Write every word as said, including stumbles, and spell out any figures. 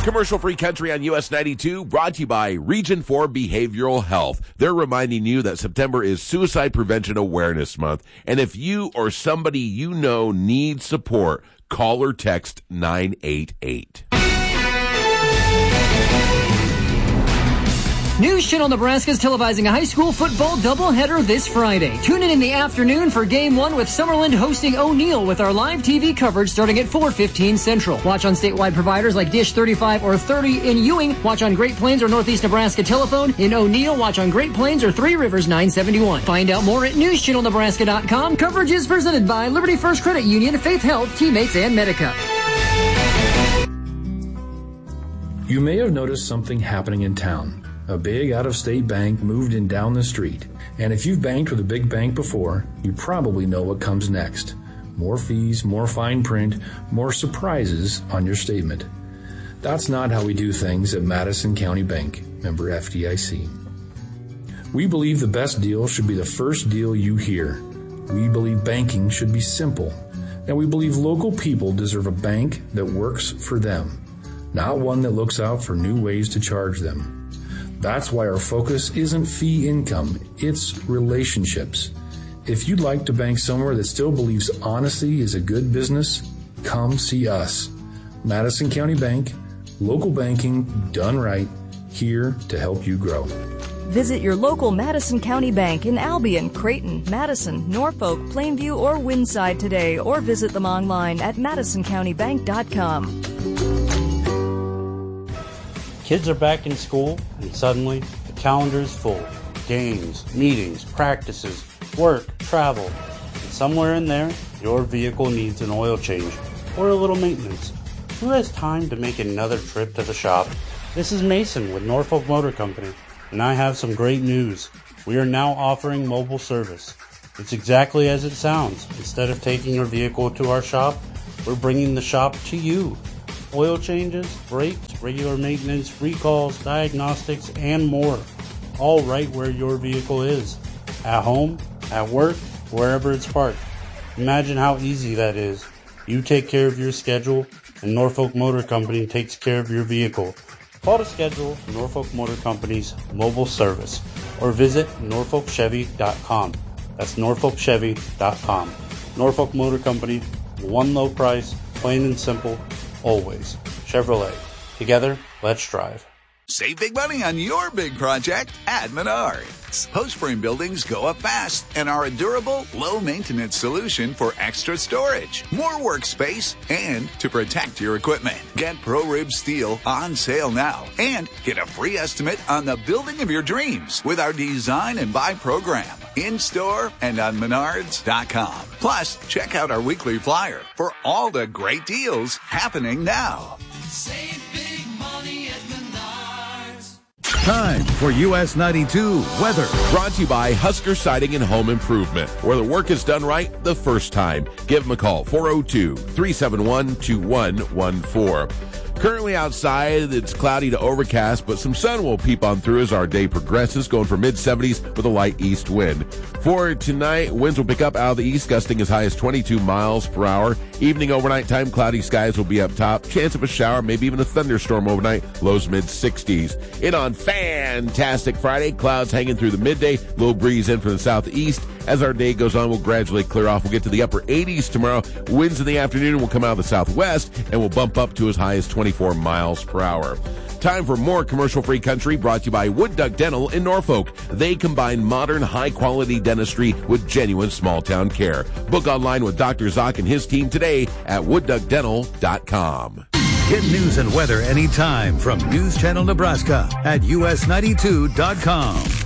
Commercial-free country on U S ninety-two, brought to you by Region four Behavioral Health. They're reminding you that September is Suicide Prevention Awareness Month. And if you or somebody you know needs support, call or text nine eight eight. News Channel Nebraska is televising a high school football doubleheader this Friday. Tune in in the afternoon for Game one with Summerland hosting O'Neill with our live T V coverage starting at four fifteen Central. Watch on statewide providers like Dish thirty-five or thirty in Ewing. Watch on Great Plains or Northeast Nebraska Telephone. In O'Neill, watch on Great Plains or Three Rivers nine seventy-one. Find out more at news channel nebraska dot com. Coverage is presented by Liberty First Credit Union, Faith Health, Teammates, and Medica. You may have noticed something happening in town. A big out-of-state bank moved in down the street. And if you've banked with a big bank before, you probably know what comes next. More fees, more fine print, more surprises on your statement. That's not how we do things at Madison County Bank, member F D I C. We believe the best deal should be the first deal you hear. We believe banking should be simple. And we believe local people deserve a bank that works for them, not one that looks out for new ways to charge them. That's why our focus isn't fee income, it's relationships. If you'd like to bank somewhere that still believes honesty is a good business, come see us. Madison County Bank, local banking done right, here to help you grow. Visit your local Madison County Bank in Albion, Creighton, Madison, Norfolk, Plainview, or Windside today, or visit them online at madison county bank dot com. Kids are back in school, and suddenly the calendar is full. Games, meetings, practices, work, travel. And somewhere in there, your vehicle needs an oil change or a little maintenance. Who has time to make another trip to the shop? This is Mason with Norfolk Motor Company, and I have some great news. We are now offering mobile service. It's exactly as it sounds. Instead of taking your vehicle to our shop, we're bringing the shop to you. Oil changes, brakes, regular maintenance, recalls, diagnostics, and more. All right where your vehicle is. At home, at work, wherever it's parked. Imagine how easy that is. You take care of your schedule, and Norfolk Motor Company takes care of your vehicle. Call to schedule Norfolk Motor Company's mobile service or visit norfolk chevy dot com. That's norfolk chevy dot com. Norfolk Motor Company, one low price, plain and simple, always. Chevrolet. Together, let's drive. Save big money on your big project at Menards. Post frame buildings go up fast and are a durable, low-maintenance solution for extra storage, more workspace, and to protect your equipment. Get ProRib Steel on sale now and get a free estimate on the building of your dreams with our Design and Buy program in-store and on menards dot com. Plus, check out our weekly flyer for all the great deals happening now. Save big money at Menards. Time for U S ninety-two weather. Brought to you by Husker Siding and Home Improvement, where the work is done right the first time. Give them a call, four oh two, three seven one, two one one four. Currently outside, it's cloudy to overcast, but some sun will peep on through as our day progresses, going for mid seventies with a light east wind. For tonight, winds will pick up out of the east, gusting as high as twenty-two miles per hour. Evening overnight time, cloudy skies will be up top. Chance of a shower, maybe even a thunderstorm overnight, lows mid sixties. In on fantastic Friday, clouds hanging through the midday, little breeze in from the southeast. As our day goes on, we'll gradually clear off. We'll get to the upper eighties tomorrow. Winds in the afternoon will come out of the southwest and will bump up to as high as twenty-four miles per hour. Time for more commercial-free country, brought to you by Wood Duck Dental in Norfolk. They combine modern, high-quality dentistry with genuine small-town care. Book online with Doctor Zock and his team today at wood duck dental dot com. Get news and weather anytime from News Channel Nebraska at U S ninety-two dot com.